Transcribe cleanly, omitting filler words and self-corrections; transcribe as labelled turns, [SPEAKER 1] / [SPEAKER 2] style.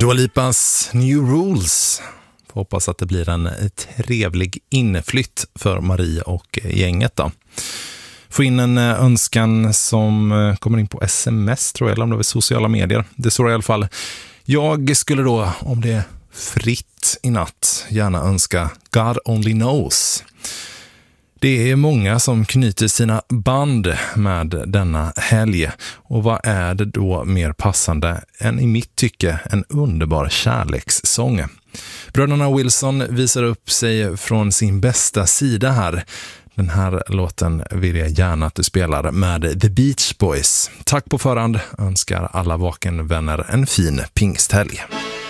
[SPEAKER 1] Dua Lipas New Rules. Får hoppas att det blir en trevlig inflytt för Marie och gänget då. Få in en önskan som kommer in på sms tror jag, eller om det är sociala medier. Det står i alla fall. Jag skulle då, om det är fritt i natt, gärna önska God Only Knows. Det är många som knyter sina band med denna helg. Och vad är det då mer passande än i mitt tycke en underbar kärlekssång? Bröderna Wilson visar upp sig från sin bästa sida här. Den här låten vill jag gärna att du spelar med The Beach Boys. Tack på förhand, önskar alla vakenvänner en fin pingsthelg.